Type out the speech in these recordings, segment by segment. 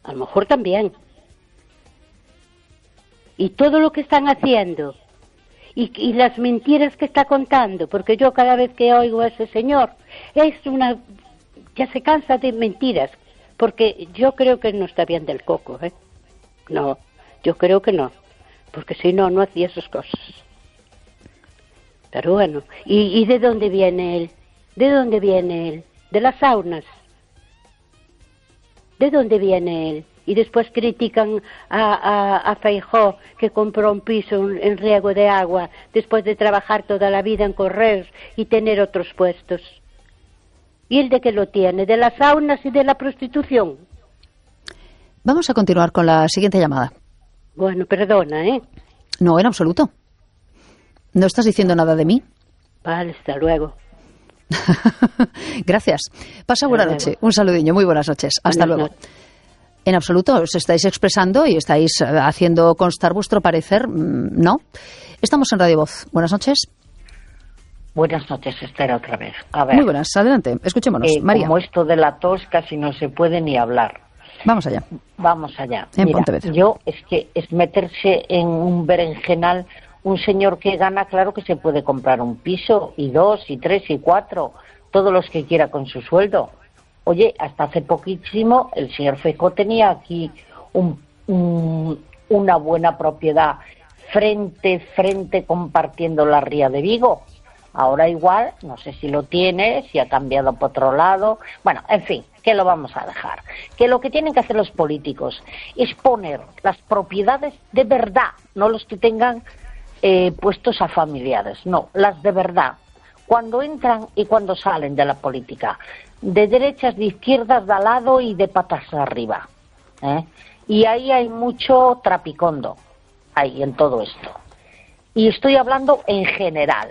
A lo mejor también. Y todo lo que están haciendo, y las mentiras que está contando, porque yo cada vez que oigo a ese señor, ya se cansa de mentiras, porque yo creo que no está bien del coco, ¿eh? No, yo creo que no, porque si no, no hacía esas cosas. Pero bueno, ¿y de dónde viene él? ¿De dónde viene él? De las saunas. ¿De dónde viene él? Y después critican a Feijóo, que compró un piso en riego de agua, después de trabajar toda la vida en correos y tener otros puestos. ¿Y él de qué lo tiene? ¿De las saunas y de la prostitución? Vamos a continuar con la siguiente llamada. Bueno, perdona, ¿eh? No, en absoluto. ¿No estás diciendo nada de mí? Vale, hasta luego. Gracias. Pasa buena noche. Un saludillo. Muy buenas noches. Hasta luego. En absoluto, os estáis expresando y estáis haciendo constar vuestro parecer, ¿no? Estamos en Radio Voz. Buenas noches. Buenas noches, Esther, otra vez. A ver, muy buenas, adelante, escuchémonos. María. Como esto de la tos casi no se puede ni hablar. Vamos allá. Vamos allá. En Mira, Pontevedra. yo es que es meterse en un berenjenal. Un señor que gana, claro que se puede comprar un piso, y 2, y 3, y 4, todos los que quiera con su sueldo. Oye, hasta hace poquísimo el señor Feijóo tenía aquí una buena propiedad frente compartiendo la ría de Vigo. Ahora igual, no sé si lo tiene, si ha cambiado por otro lado. Bueno, en fin, que lo vamos a dejar. Que lo que tienen que hacer los políticos es poner las propiedades de verdad, no los que tengan puestos a familiares, no, las de verdad, cuando entran y cuando salen de la política, de derechas, de izquierdas, de al lado y de patas arriba, ¿eh? Y ahí hay mucho trapicondo, ahí en todo esto. Y estoy hablando en general,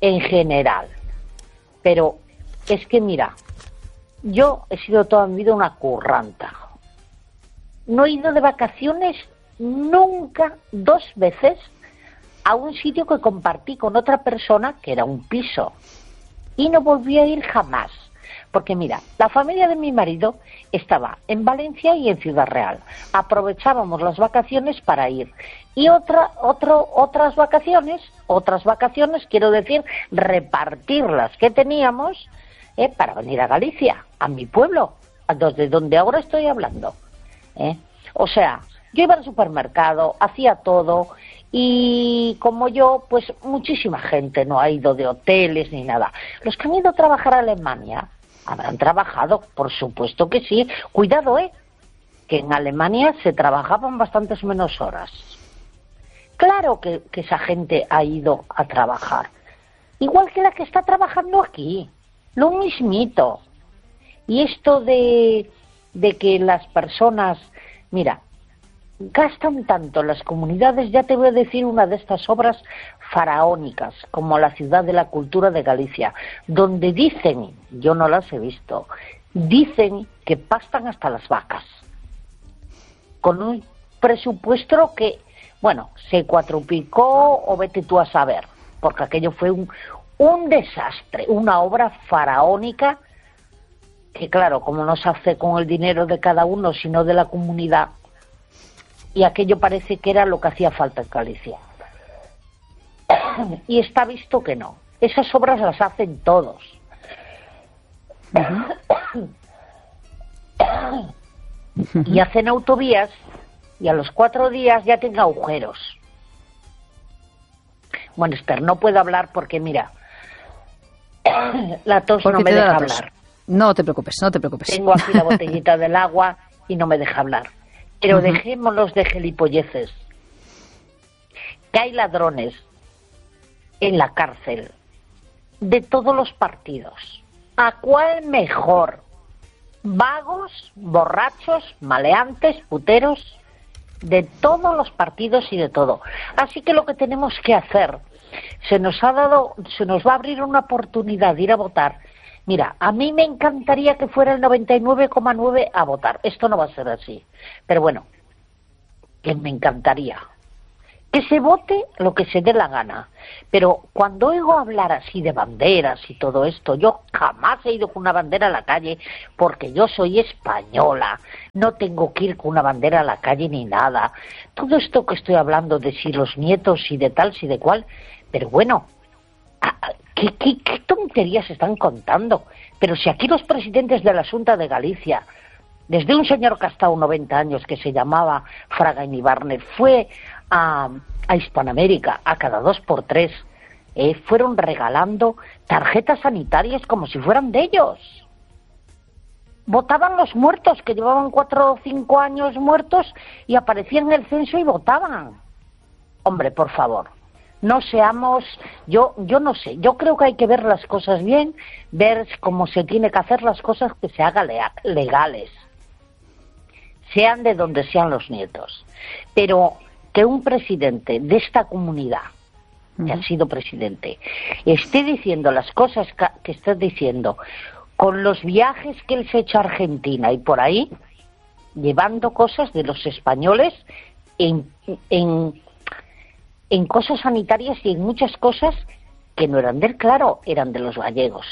pero es que mira, yo he sido toda mi vida una curranta, no he ido de vacaciones nunca 2 veces a un sitio que compartí con otra persona que era un piso y no volví a ir jamás, porque mira, la familia de mi marido estaba en Valencia y en Ciudad Real, aprovechábamos las vacaciones para ir y otras vacaciones, quiero decir, repartir las que teníamos para venir a Galicia, a mi pueblo, desde donde ahora estoy hablando, o sea, yo iba al supermercado, hacía todo. Y como yo, pues muchísima gente no ha ido de hoteles ni nada. Los que han ido a trabajar a Alemania habrán trabajado, por supuesto que sí. Cuidado, que en Alemania se trabajaban bastantes menos horas. Claro que esa gente ha ido a trabajar. Igual que la que está trabajando aquí. Lo mismito. Y esto de que las personas... Mira, gastan tanto las comunidades, ya te voy a decir una de estas obras faraónicas, como la Ciudad de la Cultura de Galicia, donde dicen, yo no las he visto, dicen que pastan hasta las vacas, con un presupuesto que, bueno, se cuatruplicó o vete tú a saber, porque aquello fue un desastre, una obra faraónica, que claro, como no se hace con el dinero de cada uno, sino de la comunidad, y aquello parece que era lo que hacía falta en Galicia. Y está visto que no. Esas obras las hacen todos. Y hacen autovías y a los 4 días ya tienen agujeros. Bueno, Esther, no puedo hablar porque, mira, la tos no me deja hablar. No te preocupes, no te preocupes. Tengo aquí la botellita del agua y no me deja hablar. Pero dejémonos de gilipolleces. Que hay ladrones en la cárcel de todos los partidos. ¿A cuál mejor? Vagos, borrachos, maleantes, puteros, de todos los partidos y de todo. Así que lo que tenemos que hacer, se nos va a abrir una oportunidad de ir a votar. Mira, a mí me encantaría que fuera el 99,9 a votar. Esto no va a ser así. Pero bueno, que me encantaría. que se vote lo que se dé la gana. Pero cuando oigo hablar así de banderas y todo esto, yo jamás he ido con una bandera a la calle porque yo soy española, no tengo que ir con una bandera a la calle ni nada. Todo esto que estoy hablando de si los nietos, si de tal, si de cual, pero bueno, ¿qué tonterías están contando? Pero si aquí los presidentes de la Xunta de Galicia, desde un señor que ha estado 90 años, que se llamaba Fraga Ibarner, fue a Hispanoamérica a cada 2x3, fueron regalando tarjetas sanitarias como si fueran de ellos. Votaban los muertos, que llevaban 4 o 5 años muertos, y aparecían en el censo y votaban. Hombre, por favor, no seamos... Yo no sé, yo creo que hay que ver las cosas bien, ver cómo se tiene que hacer las cosas, que se hagan legales, sean de donde sean los nietos. Pero que un presidente de esta comunidad, que ha sido presidente, esté diciendo las cosas que está diciendo, con los viajes que él se ha hecho a Argentina y por ahí, llevando cosas de los españoles en cosas sanitarias y en muchas cosas que no eran de él, claro, eran de los gallegos.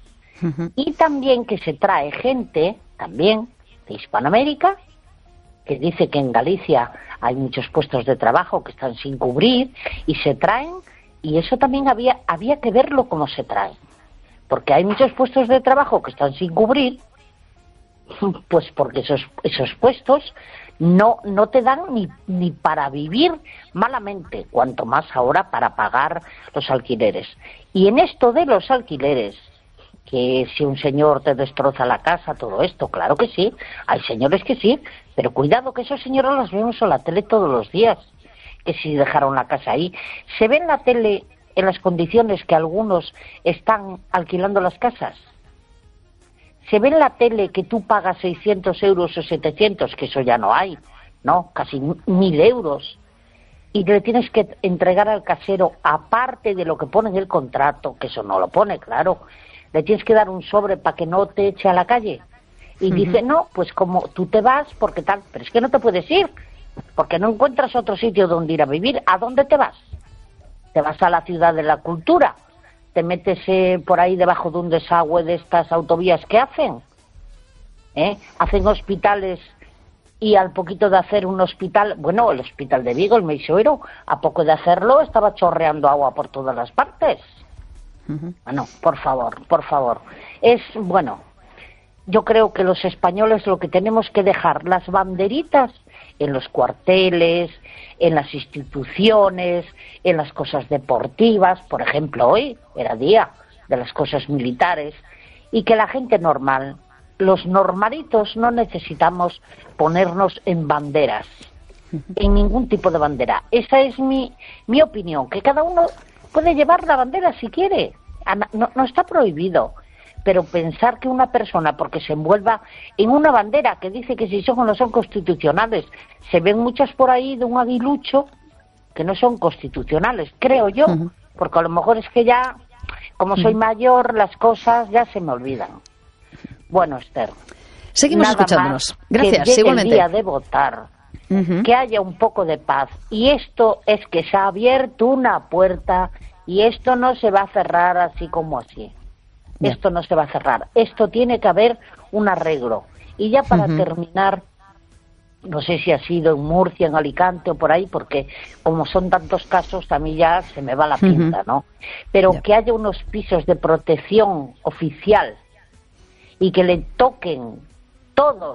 Y también que se trae gente, también, de Hispanoamérica, que dice que en Galicia hay muchos puestos de trabajo que están sin cubrir, y se traen, y eso también había que verlo cómo se traen, porque hay muchos puestos de trabajo que están sin cubrir, pues porque esos puestos no te dan ni para vivir malamente, cuanto más ahora para pagar los alquileres. Y en esto de los alquileres, que si un señor te destroza la casa, todo esto, claro que sí, hay señores que sí, pero cuidado que esos señores los vemos en la tele todos los días, que si dejaron la casa ahí. Se ve en la tele en las condiciones que algunos están alquilando las casas. Se ve en la tele que tú pagas 600 euros o 700, que eso ya no hay, ¿no? Casi 1.000 euros. Y le tienes que entregar al casero, aparte de lo que pone en el contrato, que eso no lo pone, claro, le tienes que dar un sobre para que no te eche a la calle. Y dice, no, pues como tú te vas, porque tal, pero es que no te puedes ir, porque no encuentras otro sitio donde ir a vivir. ¿A dónde te vas? Te vas a la ciudad de la cultura, te metes por ahí debajo de un desagüe de estas autovías que hacen. Hacen hospitales, y al poquito de hacer un hospital, bueno, el hospital de Vigo, el Meixoeiro, a poco de hacerlo estaba chorreando agua por todas las partes. Bueno, por favor. Bueno, yo creo que los españoles lo que tenemos que dejar, las banderitas en los cuarteles, en las instituciones, en las cosas deportivas. Por ejemplo, hoy era día de las cosas militares, y que la gente normal, los normalitos, no necesitamos ponernos en banderas, en ningún tipo de bandera. Esa es mi opinión, que cada uno puede llevar la bandera si quiere, no está prohibido, pero pensar que una persona, porque se envuelva en una bandera que dice que si son o no son constitucionales, se ven muchas por ahí de un aguilucho que no son constitucionales, creo yo, porque a lo mejor es que ya, como soy mayor, las cosas ya se me olvidan. Bueno, Esther, seguimos escuchándonos. Gracias, igualmente. El día de votar, que haya un poco de paz, y esto es que se ha abierto una puerta, y esto no se va a cerrar así como así. Bien. Esto no se va a cerrar, esto tiene que haber un arreglo. Y ya para terminar, no sé si ha sido en Murcia, en Alicante o por ahí, porque como son tantos casos, a mí ya se me va la pinta, ¿no? Pero que haya unos pisos de protección oficial, y que le toquen todos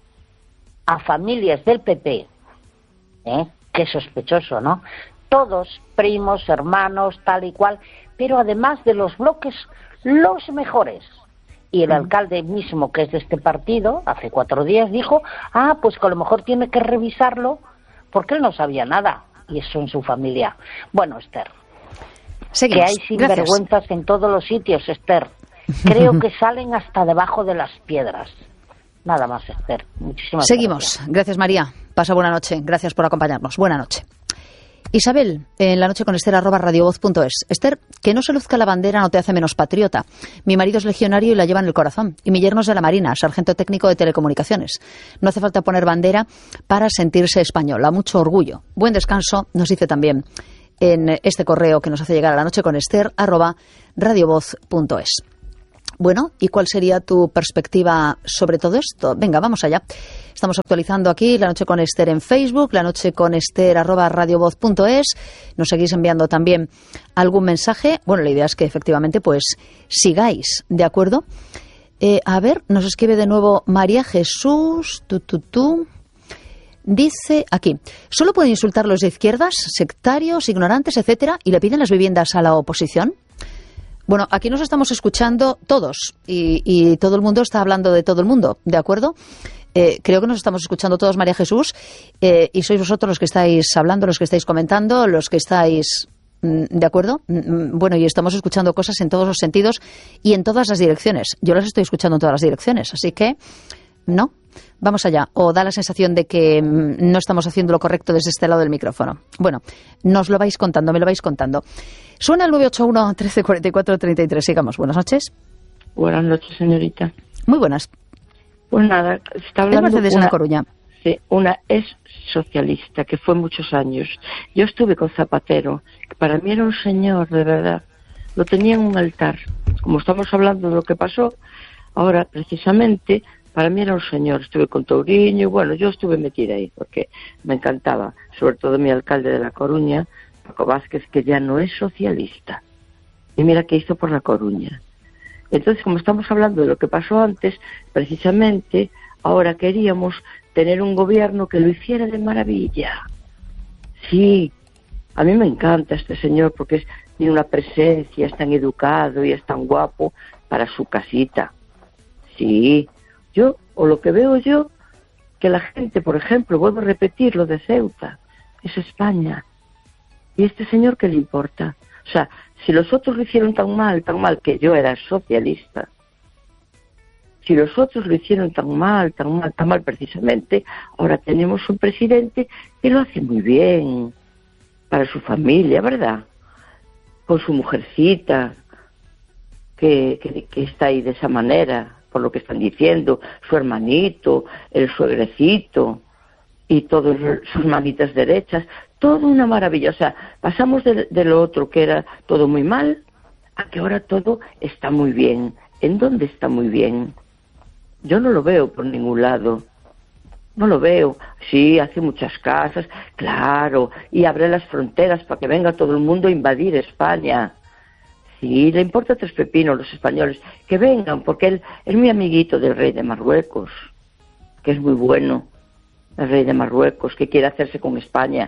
a familias del PP, que es sospechoso, ¿no? Todos, primos, hermanos, tal y cual, pero además de los bloques, los mejores. Y el alcalde mismo, que es de este partido, hace 4 días dijo, pues que a lo mejor tiene que revisarlo, porque él no sabía nada, y eso en su familia. Bueno, Esther, seguimos. Que hay sinvergüenzas en todos los sitios, Esther. Creo que salen hasta debajo de las piedras. Nada más, Esther. Muchísimas gracias. Seguimos. Gracias, María. Pasa buena noche. Gracias por acompañarnos. Buena noche. Isabel, en la noche con Esther, @radiovoz.es. Esther, que no se luzca la bandera no te hace menos patriota. Mi marido es legionario y la lleva en el corazón. Y mi yerno es de la Marina, sargento técnico de telecomunicaciones. No hace falta poner bandera para sentirse español. A mucho orgullo. Buen descanso, nos dice también en este correo que nos hace llegar a la noche con Esther, @radiovoz.es. Bueno, ¿y cuál sería tu perspectiva sobre todo esto? Venga, vamos allá. Estamos actualizando aquí La Noche con Esther en Facebook, La Noche con Esther @radiovoz.es. Nos seguís enviando también algún mensaje. Bueno, la idea es que efectivamente pues sigáis, ¿de acuerdo? A ver, nos escribe de nuevo María Jesús. Dice aquí, ¿solo pueden insultar los de izquierdas, sectarios, ignorantes, etcétera, y le piden las viviendas a la oposición? Bueno, aquí nos estamos escuchando todos y todo el mundo está hablando de todo el mundo, ¿de acuerdo? Creo que nos estamos escuchando todos, María Jesús, y sois vosotros los que estáis hablando, los que estáis comentando, los que estáis... ¿De acuerdo? Bueno, y estamos escuchando cosas en todos los sentidos y en todas las direcciones. Yo las estoy escuchando en todas las direcciones, así que... ¿No? Vamos allá. O da la sensación de que no estamos haciendo lo correcto desde este lado del micrófono. Bueno, nos lo vais contando, me lo vais contando. Suena el 981 1344 33. Sigamos. Buenas noches. Buenas noches, señorita. Muy buenas. Pues nada, está hablando de Mercedes en La Coruña. Sí, una ex socialista que fue muchos años. Yo estuve con Zapatero, que para mí era un señor, de verdad. Lo tenía en un altar. Como estamos hablando de lo que pasó, ahora precisamente... Para mí era un señor, estuve con Touriño, y bueno, yo estuve metida ahí porque me encantaba, sobre todo mi alcalde de La Coruña, Paco Vázquez, que ya no es socialista. Y mira qué hizo por La Coruña. Entonces, como estamos hablando de lo que pasó antes, precisamente ahora queríamos tener un gobierno que lo hiciera de maravilla. Sí, a mí me encanta este señor porque tiene una presencia, es tan educado y es tan guapo para su casita. Sí. Yo, o lo que veo yo, que la gente, por ejemplo, vuelvo a repetir lo de Ceuta, es España. ¿Y este señor qué le importa? O sea, si los otros lo hicieron tan mal, que yo era socialista, si los otros lo hicieron tan mal, precisamente, ahora tenemos un presidente que lo hace muy bien para su familia, ¿verdad? Con su mujercita, que está ahí de esa manera, por lo que están diciendo, su hermanito, el suegrecito y todas sus manitas derechas, todo una maravilla. O sea, pasamos de lo otro que era todo muy mal a que ahora todo está muy bien. ¿En dónde está muy bien? Yo no lo veo por ningún lado. No lo veo. Sí, hace muchas casas, claro, y abre las fronteras para que venga todo el mundo a invadir España. Sí, le importa tres pepinos los españoles, que vengan, porque él es muy amiguito del rey de Marruecos, que es muy bueno, el rey de Marruecos, que quiere hacerse con España.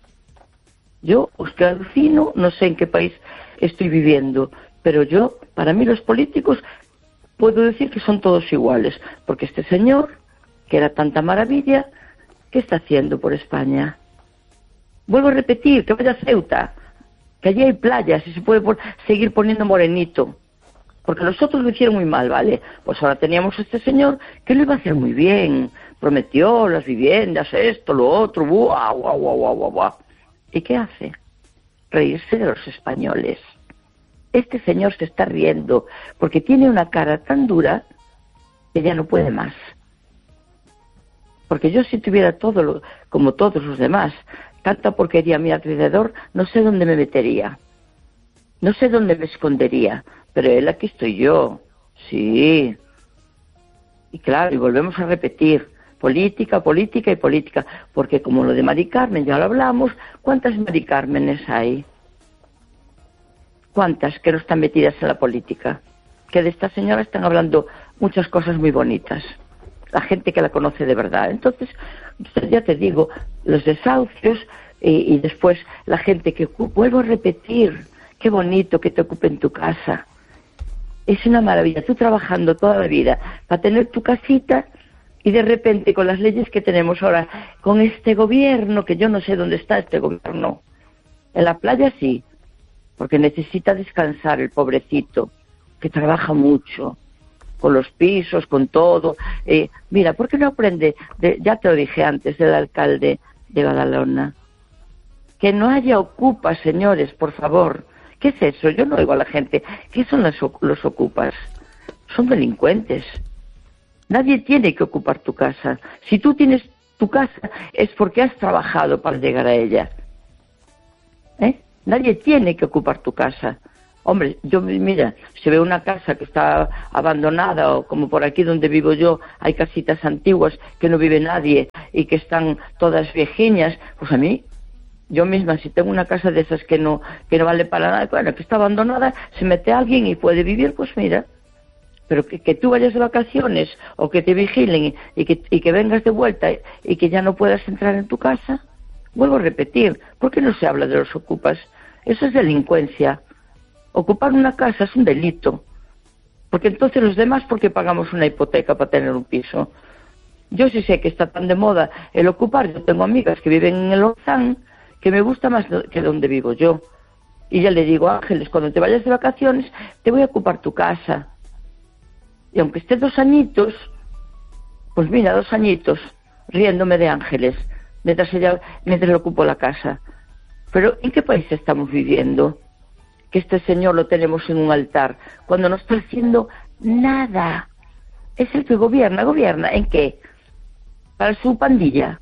Yo os que alucino, no sé en qué país estoy viviendo, pero yo, para mí los políticos, puedo decir que son todos iguales, porque este señor, que era tanta maravilla, ¿qué está haciendo por España? Vuelvo a repetir, que vaya a Ceuta, que allí hay playas y se puede seguir poniendo morenito, porque los otros lo hicieron muy mal, ¿vale? Pues ahora teníamos a este señor que lo iba a hacer muy bien, prometió las viviendas, esto, lo otro, ¡buah, buah, buah, buah, buah, buah! ¿Y qué hace? Reírse de los españoles. Este señor se está riendo porque tiene una cara tan dura que ya no puede más. Porque yo si tuviera todo como todos los demás, tanta porquería a mi alrededor, no sé dónde me metería. No sé dónde me escondería. Pero él, aquí estoy yo. Sí. Y claro, y volvemos a repetir. Política, política y política. Porque como lo de Mari Carmen, ya lo hablamos, ¿cuántas Mari Cármenes hay? ¿Cuántas que no están metidas en la política? Que de esta señora están hablando muchas cosas muy bonitas. La gente que la conoce de verdad. Entonces, ya te digo, los desahucios y después la gente que, vuelvo a repetir, qué bonito que te ocupen tu casa. Es una maravilla, tú trabajando toda la vida para tener tu casita y de repente con las leyes que tenemos ahora, con este gobierno, que yo no sé dónde está este gobierno. En la playa sí, porque necesita descansar el pobrecito, que trabaja mucho. Con los pisos, con todo. Mira, ¿por qué no aprende? Ya te lo dije antes, del alcalde de Badalona, Que no haya ocupas, señores, por favor. ¿Qué es eso? Yo no oigo a la gente. ¿Qué son los ocupas? Son delincuentes. Nadie tiene que ocupar tu casa. Si tú tienes tu casa es porque has trabajado para llegar a ella. Nadie tiene que ocupar tu casa. Hombre, mira, si veo una casa que está abandonada, o como por aquí donde vivo yo, hay casitas antiguas que no vive nadie y que están todas viejiñas, pues a mí, yo misma, si tengo una casa de esas que no vale para nada, bueno, que está abandonada, se mete alguien y puede vivir, pues mira. Pero que tú vayas de vacaciones o que te vigilen y que vengas de vuelta y que ya no puedas entrar en tu casa, vuelvo a repetir, ¿por qué no se habla de los ocupas? Eso es delincuencia. Ocupar una casa es un delito, porque entonces los demás, ¿por qué pagamos una hipoteca para tener un piso? Yo sí sé que está tan de moda el ocupar. Yo tengo amigas que viven en el Orzán, que me gusta más que donde vivo yo. Y ya le digo, Ángeles, cuando te vayas de vacaciones, te voy a ocupar tu casa. Y aunque esté 2 añitos, pues mira, 2 añitos, riéndome de Ángeles, mientras le ocupo la casa. Pero ¿en qué país estamos viviendo? Que este señor lo tenemos en un altar, cuando no está haciendo nada. Es el que gobierna. ¿Gobierna en qué? ¿Para su pandilla?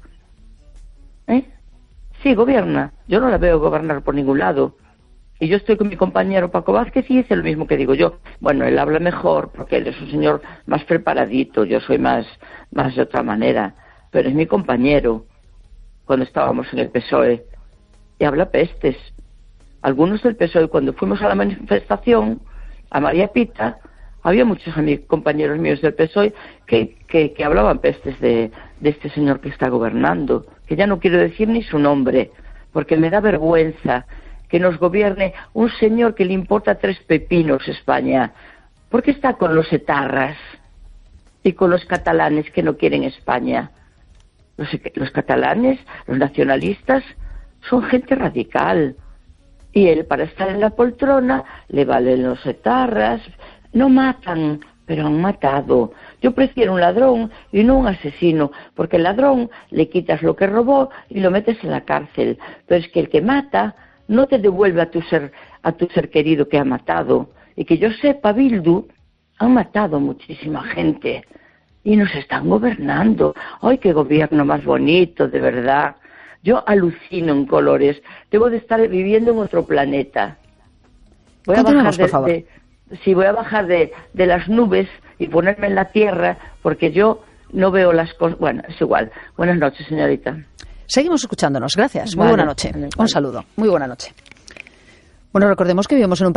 Sí, gobierna. Yo no la veo gobernar por ningún lado. Y yo estoy con mi compañero Paco Vázquez y dice lo mismo que digo yo. Bueno, él habla mejor, porque él es un señor más preparadito, yo soy más de otra manera. Pero es mi compañero, cuando estábamos en el PSOE, y habla pestes. Algunos del PSOE, cuando fuimos a la manifestación, a María Pita, había muchos compañeros míos del PSOE que hablaban pestes de este señor que está gobernando, que ya no quiero decir ni su nombre, porque me da vergüenza que nos gobierne un señor que le importa 3 pepinos España. ¿Por qué está con los etarras y con los catalanes que no quieren España? Los catalanes, los nacionalistas, son gente radical. Y él, para estar en la poltrona, le valen los etarras. No matan, pero han matado. Yo prefiero un ladrón y no un asesino, porque el ladrón le quitas lo que robó y lo metes en la cárcel. Pero es que el que mata no te devuelve a tu ser querido que ha matado. Y que yo sepa, Bildu, han matado muchísima gente. Y nos están gobernando. ¡Ay, qué gobierno más bonito, de verdad! Yo alucino en colores. Debo de estar viviendo en otro planeta. Voy a bajar de las nubes y ponerme en la tierra, porque yo no veo las cosas. Bueno, es igual. Buenas noches, señorita. Seguimos escuchándonos. Gracias. Muy buena noche. Un saludo. Muy buena noche. Bueno, recordemos que vivimos en un